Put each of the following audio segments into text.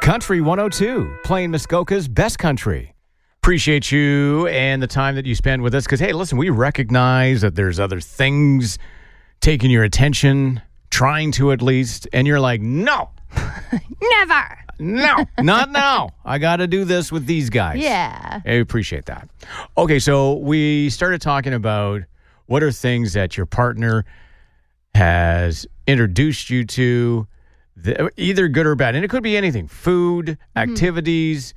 Country 102, playing Muskoka's best country. Appreciate you and the time that you spend with us because, hey, listen, we recognize that there's other things taking your attention, trying to at least, and you're like, no. Never. No, not now. I got to do this with these guys. Yeah. I appreciate that. Okay, so we started talking about what are things that your partner has introduced you to, either good or bad. And it could be anything. Food, activities,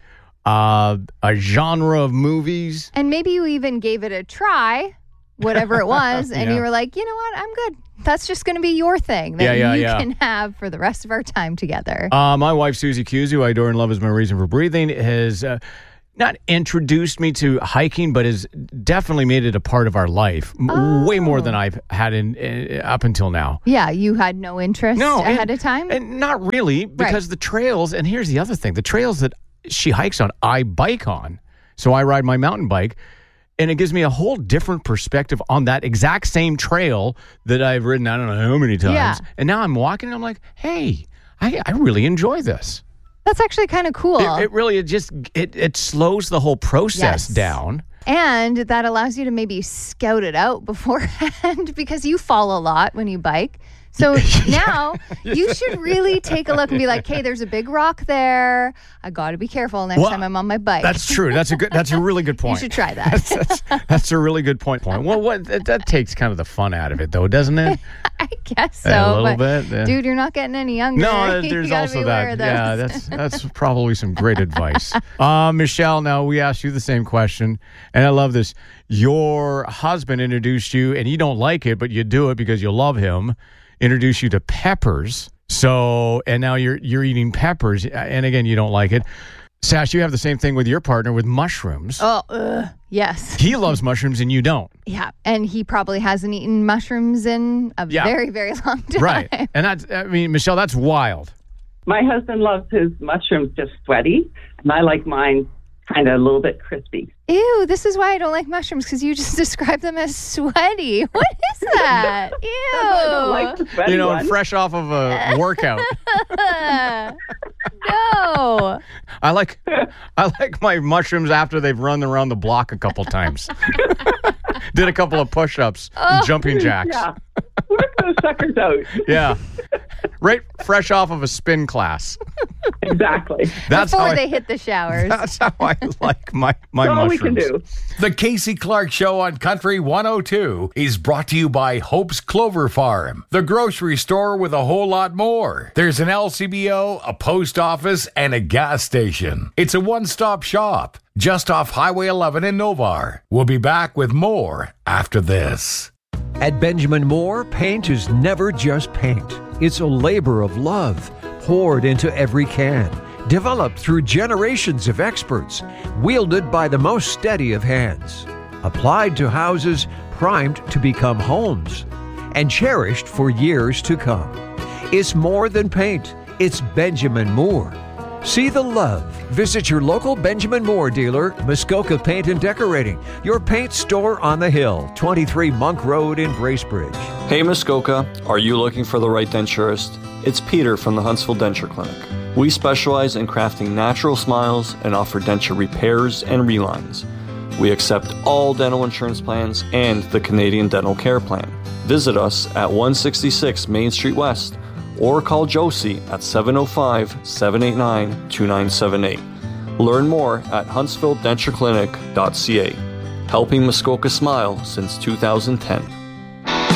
a genre of movies. And maybe you even gave it a try, whatever it was, and you were like, you know what, I'm good. That's just going to be your thing that you can have for the rest of our time together. My wife, Susie Hughes, who I adore and love is my reason for breathing, has not introduced me to hiking, but has definitely made it a part of our life. Way more than I've had up until now. Yeah, you had no interest ahead of time? And not really, because the trails, and here's the other thing, the trails that she hikes on, I bike on. So I ride my mountain bike. And it gives me a whole different perspective on that exact same trail that I've ridden, I don't know how many times. Yeah. And now I'm walking and I'm like, hey, I really enjoy this. That's actually kind of cool. It really, it slows the whole process down. And that allows you to maybe scout it out beforehand because you fall a lot when you bike. So now you should really take a look and be like, hey, there's a big rock there. I got to be careful next time I'm on my bike. That's true. That's a really good point. You should try that. That's a really good point. Well, that takes kind of the fun out of it, though, doesn't it? I guess so. A little bit. Yeah. Dude, you're not getting any younger. No, there's also that. Yeah, that's probably some great advice. Michelle, now we asked you the same question, and I love this. Your husband introduced you, and you don't like it, but you do it because you love him. Introduce you to peppers. And now you're eating peppers. And again, you don't like it. Sash, you have the same thing with your partner with mushrooms. Oh, yes. He loves mushrooms and you don't. Yeah. And he probably hasn't eaten mushrooms in a very, very long time. Right. And Michelle, that's wild. My husband loves his mushrooms just sweaty, and I like mine kind of a little bit crispy. Ew, this is why I don't like mushrooms, because you just described them as sweaty. What is that? Ew. I don't like the sweaty one. Fresh off of a workout. No. I like my mushrooms after they've run around the block a couple times. Did a couple of push-ups and jumping jacks. Yeah. Work those suckers out. Yeah. Right fresh off of a spin class. Exactly. Before they hit the showers. That's how I like my mushrooms. All we can do. The Casey Clark Show on Country 102 is brought to you by Hope's Clover Farm, the grocery store with a whole lot more. There's an LCBO, a post office, and a gas station. It's a one-stop shop just off Highway 11 in Novar. We'll be back with more after this. At Benjamin Moore, paint is never just paint. It's a labor of love poured into every can, developed through generations of experts, wielded by the most steady of hands, applied to houses primed to become homes, and cherished for years to come. It's more than paint. It's Benjamin Moore. See the love. Visit your local Benjamin Moore dealer, Muskoka Paint and Decorating, your paint store on the hill, 23 Monk Road in Bracebridge. Hey Muskoka, are you looking for the right denturist? It's Peter from the Huntsville Denture Clinic. We specialize in crafting natural smiles and offer denture repairs and relines. We accept all dental insurance plans and the Canadian Dental Care Plan. Visit us at 166 Main Street West or call Josie at 705-789-2978. Learn more at huntsvilledentureclinic.ca. Helping Muskoka smile since 2010.